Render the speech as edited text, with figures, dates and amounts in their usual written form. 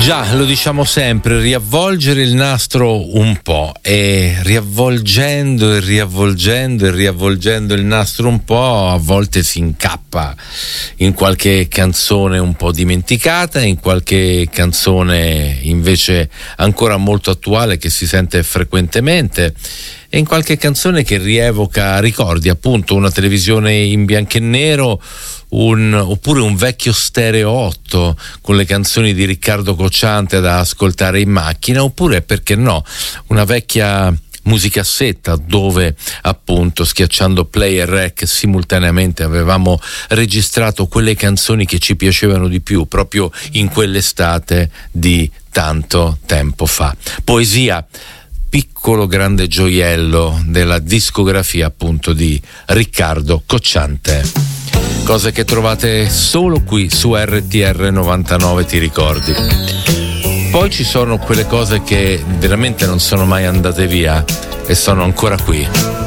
Già, lo diciamo sempre, riavvolgere il nastro un po', e riavvolgendo e riavvolgendo e riavvolgendo il nastro un po', a volte si incappa in qualche canzone un po' dimenticata, in qualche canzone invece ancora molto attuale che si sente frequentemente, e in qualche canzone che rievoca ricordi, appunto una televisione in bianco e nero, oppure un vecchio stereo 8 con le canzoni di Riccardo Cocciante da ascoltare in macchina, oppure, perché no, una vecchia musicassetta dove appunto schiacciando play e rec simultaneamente avevamo registrato quelle canzoni che ci piacevano di più proprio in quell'estate di tanto tempo fa. Poesia, piccolo grande gioiello della discografia appunto di Riccardo Cocciante. Cose che trovate solo qui su RTR 99, ti ricordi? Poi ci sono quelle cose che veramente non sono mai andate via e sono ancora qui.